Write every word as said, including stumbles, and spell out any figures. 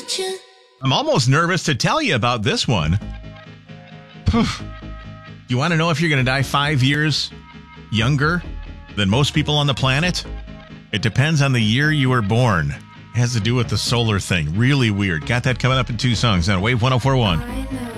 I'm almost nervous to tell you about this one. You want to know if you're going to die five years younger than most people on the planet? It depends on the year you were born. It has to do with the solar thing. Really weird. Got that coming up in two songs on Wave one oh four point one.